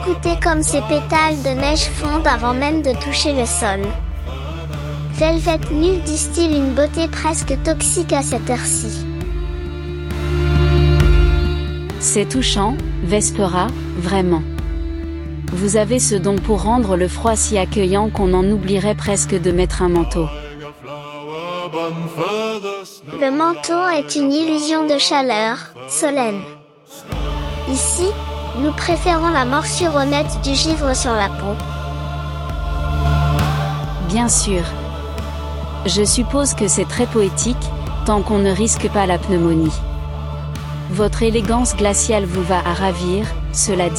Écoutez comme ces pétales de neige fondent avant même de toucher le sol. Velvet Nude distille une beauté presque toxique à cette heure-ci. C'est touchant, Vespera, vraiment. Vous avez ce don pour rendre le froid si accueillant qu'on en oublierait presque de mettre un manteau. Le manteau est une illusion de chaleur, Solène. Ici, nous préférons la morsure honnête du givre sur la peau. Bien sûr. Je suppose que c'est très poétique, tant qu'on ne risque pas la pneumonie. Votre élégance glaciale vous va à ravir, cela dit.